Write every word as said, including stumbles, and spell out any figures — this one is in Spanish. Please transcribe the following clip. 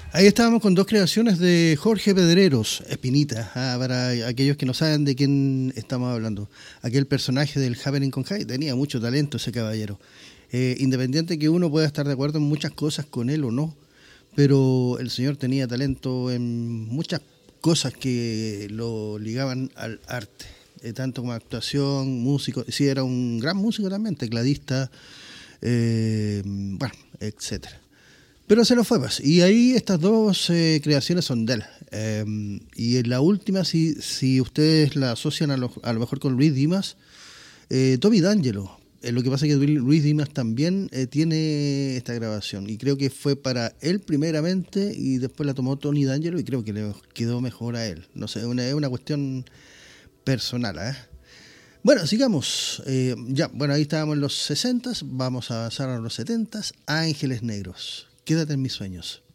Ahí estábamos con dos creaciones de Jorge Pedreros, Espinita, ah, para aquellos que no saben de quién estamos hablando. Aquel personaje del Happening con Jay tenía mucho talento ese caballero. Eh, independiente que uno pueda estar de acuerdo en muchas cosas con él o no, pero el señor tenía talento en muchas cosas que lo ligaban al arte, eh, tanto como actuación, músico, sí, era un gran músico también, tecladista, eh, bueno, etcétera. Pero se lo fue, pues. Y ahí estas dos eh, creaciones son de él. Eh, y en la última, si, si ustedes la asocian a lo, a lo mejor con Luis Dimas, eh, Tommy D'Angelo. Eh, lo que pasa es que Luis Dimas también eh, tiene esta grabación. Y creo que fue para él primeramente y después la tomó Tony D'Angelo y creo que le quedó mejor a él. No sé, una, es una cuestión personal, ¿eh? Bueno, sigamos. Eh, ya, bueno, ahí estábamos en los sesentas, vamos a avanzar a los setentas. Ángeles Negros. Quédate en mis sueños.